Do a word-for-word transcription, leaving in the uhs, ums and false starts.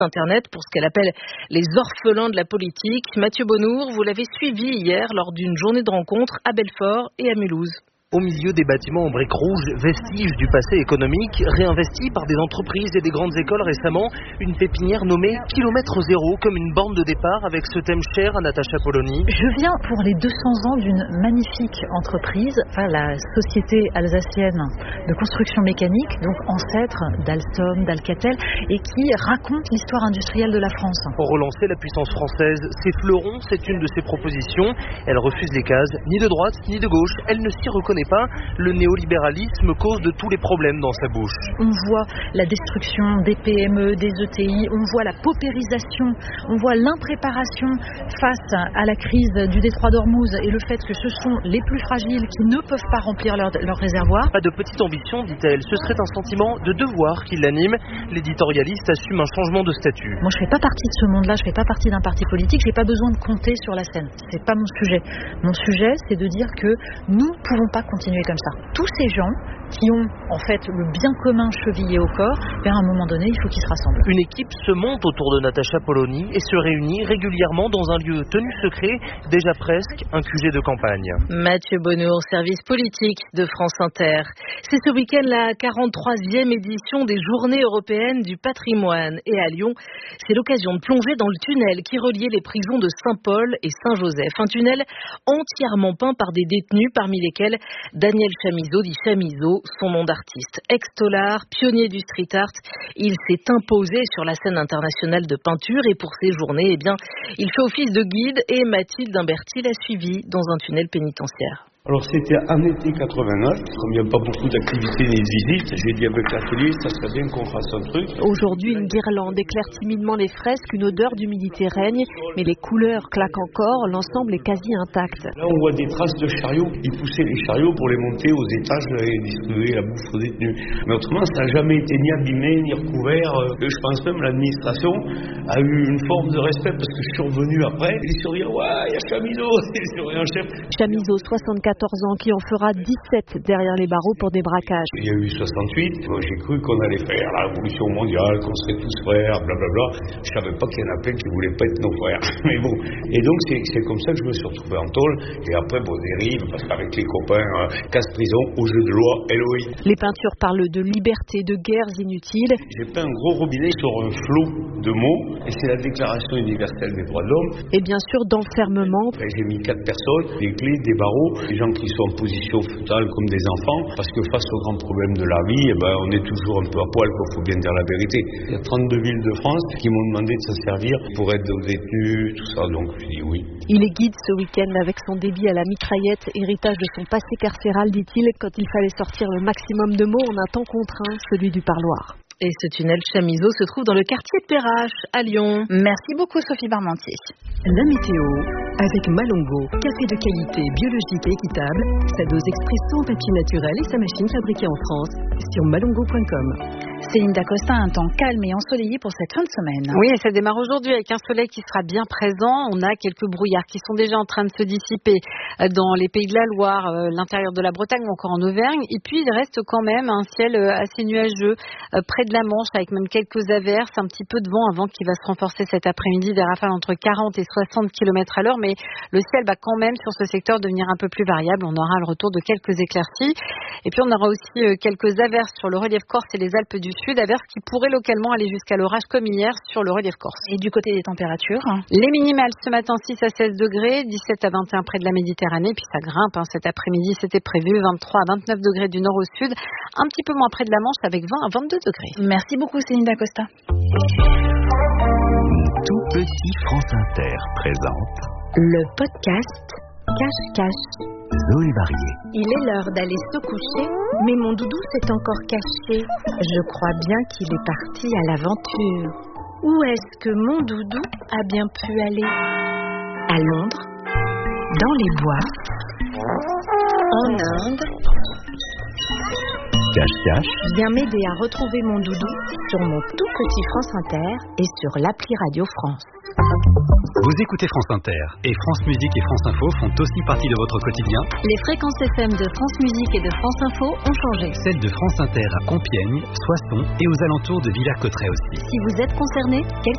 Internet pour ce qu'elle appelle les orphelins de la politique. Mathieu Bonnour, vous l'avez suivi hier lors d'une journée de rencontre à Belfort et à Mulhouse. Au milieu des bâtiments en briques rouges, vestiges du passé économique, réinvestis par des entreprises et des grandes écoles récemment, une pépinière nommée Kilomètre Zéro, comme une borne de départ avec ce thème cher à Natacha Polony. Je viens pour les deux cents ans d'une magnifique entreprise, enfin la Société Alsacienne de Construction Mécanique, donc ancêtre d'Alstom, d'Alcatel, et qui raconte l'histoire industrielle de la France. Pour relancer la puissance française, ses fleurons, c'est une de ses propositions. Elle refuse les cases, ni de droite ni de gauche, elle ne s'y reconnaît pas, le néolibéralisme cause de tous les problèmes dans sa bouche. On voit la destruction des P M E, des E T I, on voit la paupérisation, on voit l'impréparation face à la crise du détroit d'Ormuz et le fait que ce sont les plus fragiles qui ne peuvent pas remplir leur, leur réservoir. Pas de petite ambition, dit-elle, ce serait un sentiment de devoir qui l'anime. L'éditorialiste assume un changement de statut. Moi je fais pas partie de ce monde-là, je fais pas partie d'un parti politique, j'ai pas besoin de compter sur la scène. C'est pas mon sujet. Mon sujet, c'est de dire que nous ne pouvons pas continuer comme ça. Tous ces gens qui ont en fait le bien commun chevillé au corps, vers un moment donné, il faut qu'ils se rassemblent. Une équipe se monte autour de Natacha Polony et se réunit régulièrement dans un lieu tenu secret, déjà presque un Q G de campagne. Mathieu Bonnour, service politique de France Inter. C'est ce week-end la quarante-troisième édition des Journées européennes du patrimoine. Et à Lyon, c'est l'occasion de plonger dans le tunnel qui reliait les prisons de Saint-Paul et Saint-Joseph. Un tunnel entièrement peint par des détenus, parmi lesquels Daniel Chamizo, dit Chamizo, son nom d'artiste. Ex-tolard, pionnier du street art, il s'est imposé sur la scène internationale de peinture et pour ces journées, eh bien, il fait office de guide et Mathilde Imberti l'a suivi dans un tunnel pénitentiaire. Alors c'était en été quatre-vingt-neuf, comme il n'y a pas beaucoup d'activités ni de visites, j'ai dit avec l'atelier, ça serait bien qu'on fasse un truc. Aujourd'hui, une guirlande éclaire timidement les fresques, une odeur d'humidité règne, mais les couleurs claquent encore, l'ensemble est quasi intact. Là on voit des traces de chariots, ils poussaient les chariots pour les monter aux étages et distribuer la bouffe aux détenus. Mais autrement, ça n'a jamais été ni abîmé, ni recouvert. Je pense même que l'administration a eu une forme de respect parce que je suis revenu après, les surveillants, ouais, il y a Chamizo, les surveillants chef. Chamizo, soixante-quatorze ans, qui en fera dix-sept derrière les barreaux pour des braquages. Il y a eu soixante-huit, moi j'ai cru qu'on allait faire la révolution mondiale, qu'on serait tous frères, blablabla. Je savais pas qu'il y en a plein qui voulaient pas être nos frères. Mais bon, et donc c'est, c'est comme ça que je me suis retrouvé en tôle. Et après, bon, dérive, parce qu'avec les copains, euh, casse-prison, au jeu de loi, L O I. Les peintures parlent de liberté, de guerres inutiles. J'ai peint un gros robinet sur un flot de mots, et c'est la Déclaration universelle des droits de l'homme. Et bien sûr, d'enfermement. Et j'ai mis quatre personnes, des clés, des barreaux, des gens qui sont en position fœtale comme des enfants, parce que face aux grands problèmes de la vie, eh ben, on est toujours un peu à poil, il faut bien dire la vérité. Il y a trente-deux villes de France qui m'ont demandé de s'en servir pour aider aux détenus, tout ça, donc je dis oui. Il est guide ce week-end avec son débit à la mitraillette, héritage de son passé carcéral, dit-il, quand il fallait sortir le maximum de mots en un temps contraint, celui du parloir. Et ce tunnel Chamizo se trouve dans le quartier de Perrache, à Lyon. Merci beaucoup Sophie Barmentier. La météo avec Malongo, café de qualité biologique et équitable, sa dose expresso en papier naturel et sa machine fabriquée en France sur malongo point com. Céline Dacosta, un temps calme et ensoleillé pour cette fin de semaine. Oui, et ça démarre aujourd'hui avec un soleil qui sera bien présent. On a quelques brouillards qui sont déjà en train de se dissiper dans les pays de la Loire, l'intérieur de la Bretagne ou encore en Auvergne. Et puis, il reste quand même un ciel assez nuageux près de la Manche avec même quelques averses, un petit peu de vent, un vent qui va se renforcer cet après-midi, des rafales entre quarante et soixante kilomètres à l'heure. Mais le ciel va quand même sur ce secteur devenir un peu plus variable. On aura le retour de quelques éclaircies. Et puis, on aura aussi quelques averses sur le relief corse et les Alpes du Sud, averses qui pourraient localement aller jusqu'à l'orage comme hier sur le relief corse. Et du côté des températures, les minimales ce matin six à seize degrés, dix-sept à vingt et un près de la Méditerranée, puis ça grimpe hein, cet après-midi, c'était prévu vingt-trois à vingt-neuf degrés du nord au sud, un petit peu moins près de la Manche avec vingt à vingt-deux degrés. Merci beaucoup Céline Dacosta. Tout petit France Inter présente le podcast Cache-Cache. Zoé Varié. Il est l'heure d'aller se coucher, mais mon doudou s'est encore caché. Je crois bien qu'il est parti à l'aventure. Où est-ce que mon doudou a bien pu aller? À Londres, dans les bois, en Inde. Cache-Cache Viens m'aider à retrouver mon doudou sur mon tout petit France Inter et sur l'appli Radio France. Vous écoutez France Inter et France Musique et France Info font aussi partie de votre quotidien. Les fréquences F M de France Musique et de France Info ont changé. Celles de France Inter à Compiègne, Soissons et aux alentours de Villers-Cotterêts aussi. Si vous êtes concerné, quel